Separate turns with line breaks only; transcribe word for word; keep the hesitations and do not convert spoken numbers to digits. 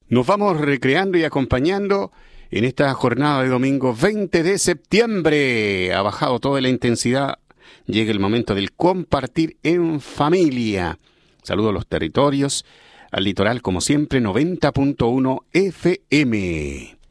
Nos vamos recreando y acompañando en esta jornada de domingo veinte de septiembre. Ha bajado toda la intensidad. Llega el momento del compartir en familia. Saludo a los territorios, al litoral como siempre, noventa punto uno F M.